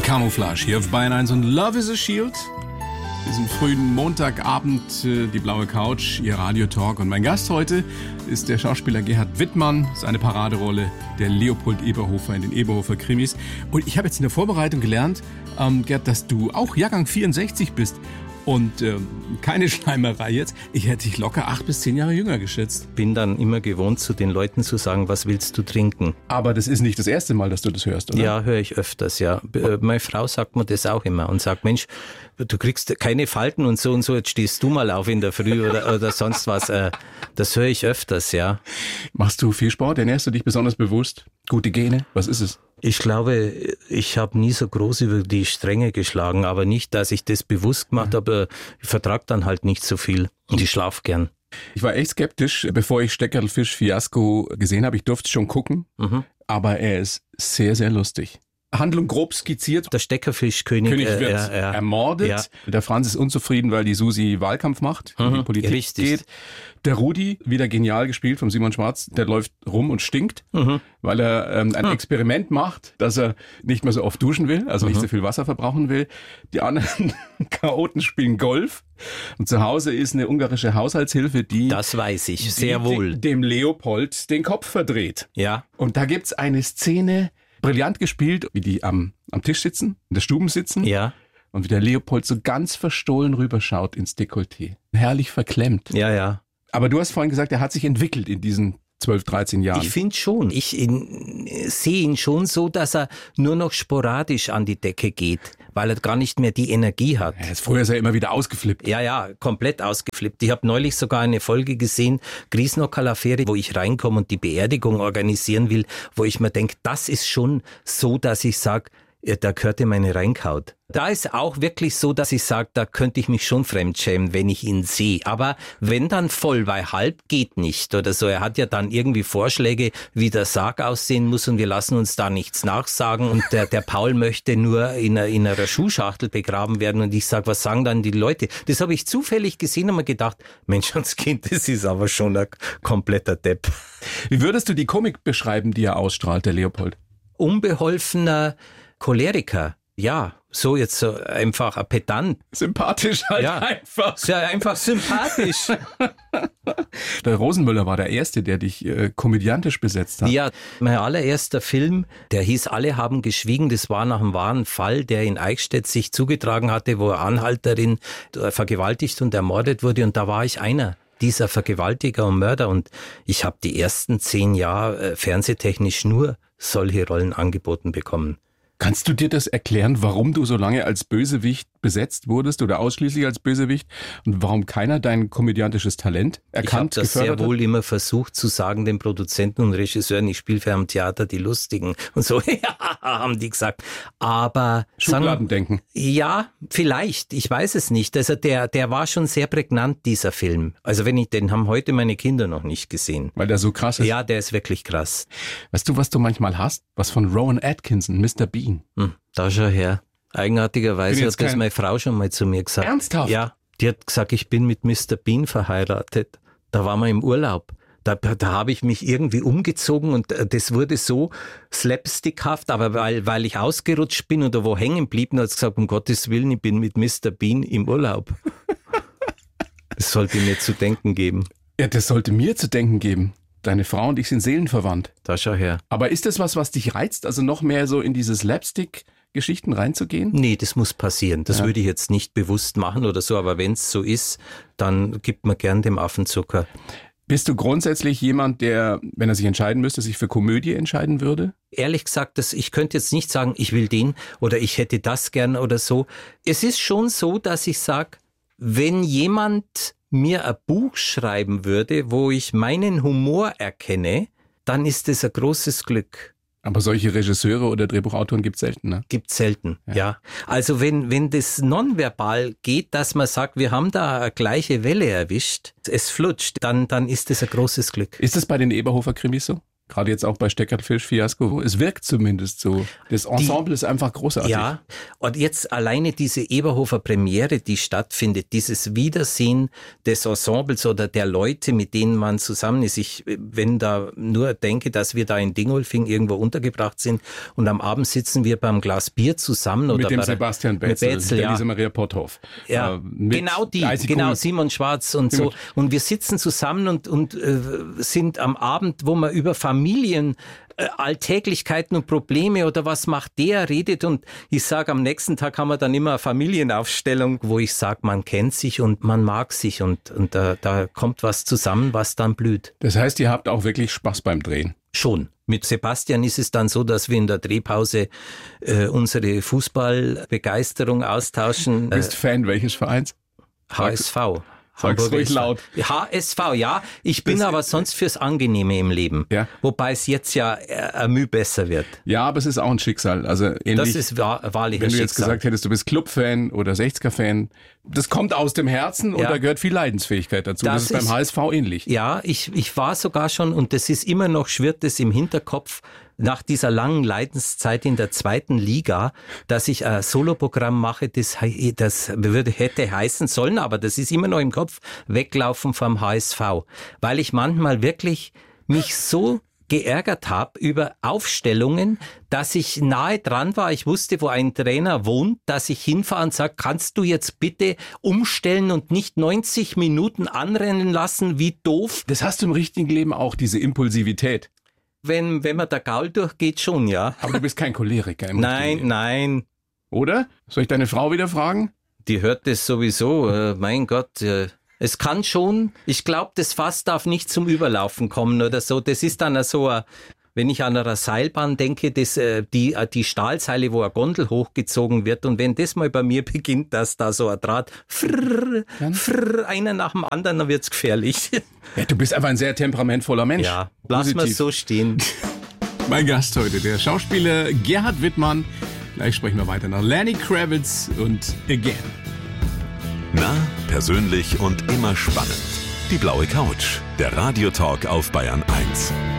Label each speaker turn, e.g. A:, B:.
A: Camouflage hier auf Bayern 1 und Love is a Shield. Diesen frühen Montagabend, die blaue Couch, ihr Radiotalk. Und mein Gast heute ist der Schauspieler Gerhard Wittmann, seine Paraderolle, der Leopold Eberhofer in den Eberhofer Krimis. Und ich habe jetzt in der Vorbereitung gelernt, Gerd, dass du auch Jahrgang 64 bist. Und keine Schleimerei jetzt. Ich hätte dich locker 8 bis 10 Jahre jünger geschätzt.
B: Bin dann immer gewohnt, zu den Leuten zu sagen, was willst du trinken?
A: Aber das ist nicht das erste Mal, dass du das hörst, oder?
B: Ja, höre ich öfters, ja. Meine Frau sagt mir das auch immer und sagt, Mensch, du kriegst keine Falten und so, jetzt stehst du mal auf in der Früh oder sonst was. Das höre ich öfters, ja.
A: Machst du viel Sport? Ernährst du dich besonders bewusst? Gute Gene? Was ist es?
B: Ich glaube, ich habe nie so groß über die Stränge geschlagen, aber nicht, dass ich das bewusst gemacht habe, aber ich vertrage dann halt nicht so viel und ich schlafe gern.
A: Ich war echt skeptisch, bevor ich Steckerlfisch-Fiasko gesehen habe. Ich durfte schon gucken, aber er ist sehr, sehr lustig. Handlung grob skizziert.
B: Der Steckerfischkönig
A: wird ermordet. Ja. Der Franz ist unzufrieden, weil die Susi Wahlkampf macht, in die Politik geht. Der Rudi, wieder genial gespielt von Simon Schwarz, der läuft rum und stinkt, weil er ein Experiment macht, dass er nicht mehr so oft duschen will, also nicht so viel Wasser verbrauchen will. Die anderen Chaoten spielen Golf. Und zu Hause ist eine ungarische Haushaltshilfe, die...
B: Das weiß ich, sehr wohl.
A: ...dem Leopold den Kopf verdreht.
B: Ja.
A: Und da gibt's eine Szene... Brillant gespielt, wie die am Tisch sitzen, in der Stube sitzen.
B: Ja.
A: Und wie der Leopold so ganz verstohlen rüberschaut ins Dekolleté. Herrlich verklemmt.
B: Ja, ja.
A: Aber du hast vorhin gesagt, er hat sich entwickelt in diesen 12, 13 Jahren.
B: Ich finde schon. Ich sehe ihn schon so, dass er nur noch sporadisch an die Decke geht, weil er gar nicht mehr die Energie hat.
A: Früher ist er immer wieder ausgeflippt.
B: Ja, komplett ausgeflippt. Ich habe neulich sogar eine Folge gesehen, Griesnocker-Affäre, wo ich reinkomme und die Beerdigung organisieren will, wo ich mir denke, das ist schon so, dass ich sage, da gehört ihm meine Reinkaut. Da ist auch wirklich so, dass ich sage, da könnte ich mich schon fremdschämen, wenn ich ihn sehe. Aber wenn dann voll, weil halb geht nicht oder so. Er hat ja dann irgendwie Vorschläge, wie der Sarg aussehen muss und wir lassen uns da nichts nachsagen. Und der Paul möchte nur in einer Schuhschachtel begraben werden. Und ich sage, was sagen dann die Leute? Das habe ich zufällig gesehen und mir gedacht, Mensch, das Kind, das ist aber schon ein kompletter Depp.
A: Wie würdest du die Komik beschreiben, die er ausstrahlt, der Leopold?
B: Unbeholfener Choleriker, ja, so jetzt so einfach ein Pedant.
A: Sympathisch halt
B: ja,
A: einfach.
B: Sehr einfach sympathisch.
A: Der Rosenmüller war der Erste, der dich komödiantisch besetzt hat.
B: Ja, mein allererster Film, der hieß Alle haben geschwiegen, das war nach einem wahren Fall, der in Eichstätt sich zugetragen hatte, wo eine Anhalterin vergewaltigt und ermordet wurde und da war ich einer dieser Vergewaltiger und Mörder und ich habe die ersten 10 Jahre fernsehtechnisch nur solche Rollen angeboten bekommen.
A: Kannst du dir das erklären, warum du so lange als Bösewicht besetzt wurdest oder ausschließlich als Bösewicht und warum keiner dein komödiantisches Talent erkannt,
B: ich habe das sehr wohl immer versucht zu sagen den Produzenten und Regisseuren, ich spiele für am Theater die Lustigen und so, ja, haben die gesagt. Aber
A: Schubladendenken.
B: Ja, vielleicht, ich weiß es nicht. Also der war schon sehr prägnant, dieser Film. Also den haben heute meine Kinder noch nicht gesehen.
A: Weil der so krass ist?
B: Ja, der ist wirklich krass.
A: Weißt du, was du manchmal hast? Was von Rowan Atkinson, Mr. Bean.
B: Da schau her. Eigenartigerweise hat das meine Frau schon mal zu mir gesagt.
A: Ernsthaft?
B: Ja, die hat gesagt, ich bin mit Mr. Bean verheiratet. Da waren wir im Urlaub. Da habe ich mich irgendwie umgezogen und das wurde so slapstickhaft, aber weil ich ausgerutscht bin oder wo hängen blieb, und hat gesagt, um Gottes Willen, ich bin mit Mr. Bean im Urlaub. Das sollte mir zu denken geben.
A: Ja, das sollte mir zu denken geben. Deine Frau und ich sind seelenverwandt.
B: Da schau her.
A: Aber ist das was dich reizt, also noch mehr so in diese Slapstick-Geschichten reinzugehen?
B: Nee, das muss passieren. Das würde ich jetzt nicht bewusst machen oder so, aber wenn es so ist, dann gibt man gern dem Affen Zucker.
A: Bist du grundsätzlich jemand, der, wenn er sich entscheiden müsste, sich für Komödie entscheiden würde?
B: Ehrlich gesagt, ich könnte jetzt nicht sagen, ich will den oder ich hätte das gern oder so. Es ist schon so, dass ich sage, wenn jemand mir ein Buch schreiben würde, wo ich meinen Humor erkenne, dann ist das ein großes Glück.
A: Aber solche Regisseure oder Drehbuchautoren gibt's selten, ne?
B: Gibt's selten, ja. Also wenn das nonverbal geht, dass man sagt, wir haben da eine gleiche Welle erwischt, es flutscht, dann ist das ein großes Glück.
A: Ist das bei den Eberhofer Krimis so? Gerade jetzt auch bei Steckertfisch-Fiasko. Es wirkt zumindest so. Das Ensemble ist einfach großartig.
B: Ja, und jetzt alleine diese Eberhofer Premiere, die stattfindet, dieses Wiedersehen des Ensembles oder der Leute, mit denen man zusammen ist. Wenn da nur denke, dass wir da in Dingolfing irgendwo untergebracht sind und am Abend sitzen wir beim Glas Bier zusammen. Oder
A: mit dem Sebastian Betzel, der Lisa Maria Potthoff.
B: Ja, genau, Simon Schwarz und so. Und wir sitzen zusammen und sind am Abend, wo man über Familien, Alltäglichkeiten und Probleme oder was macht der, redet, und ich sage, am nächsten Tag haben wir dann immer eine Familienaufstellung, wo ich sage, man kennt sich und man mag sich und da kommt was zusammen, was dann blüht.
A: Das heißt, ihr habt auch wirklich Spaß beim Drehen?
B: Schon. Mit Sebastian ist es dann so, dass wir in der Drehpause unsere Fußballbegeisterung austauschen.
A: Du bist Fan welches Vereins?
B: HSV.
A: Sag's ruhig laut.
B: HSV, ja. Ich bin aber sonst fürs Angenehme im Leben. Ja. Wobei es jetzt ja Mühe besser wird.
A: Ja, aber es ist auch ein Schicksal. Also ähnlich,
B: das ist wahrlich ein Schicksal.
A: Wenn du jetzt gesagt hättest, du bist Club-Fan oder 60er-Fan, das kommt aus dem Herzen und da gehört viel Leidensfähigkeit dazu. Das ist beim HSV ähnlich.
B: Ja, ich war sogar schon, und das ist immer noch, schwirrt es im Hinterkopf, nach dieser langen Leidenszeit in der 2. Liga, dass ich ein Soloprogramm mache, das hätte heißen sollen, aber das ist immer noch im Kopf, weglaufen vom HSV. Weil ich manchmal wirklich mich so geärgert habe über Aufstellungen, dass ich nahe dran war. Ich wusste, wo ein Trainer wohnt, dass ich hinfahre und sage, kannst du jetzt bitte umstellen und nicht 90 Minuten anrennen lassen, wie doof.
A: Das hast du im richtigen Leben auch, diese Impulsivität.
B: Wenn man der Gaul durchgeht, schon, ja.
A: Aber du bist kein Choleriker im
B: Nein.
A: Oder? Soll ich deine Frau wieder fragen?
B: Die hört das sowieso. Mein Gott, es kann schon. Ich glaube, das Fass darf nicht zum Überlaufen kommen oder so. Das ist dann so, wenn ich an einer Seilbahn denke, die Stahlseile, wo eine Gondel hochgezogen wird, und wenn das mal bei mir beginnt, dass da so ein Draht, einer nach dem anderen, dann wird's gefährlich.
A: Ja, du bist einfach ein sehr temperamentvoller Mensch.
B: Ja, lass mal so stehen.
A: Mein Gast heute, der Schauspieler Gerhard Wittmann. Gleich sprechen wir weiter nach Lenny Kravitz und Again.
C: Nah, persönlich und immer spannend. Die blaue Couch, der Radiotalk auf Bayern 1.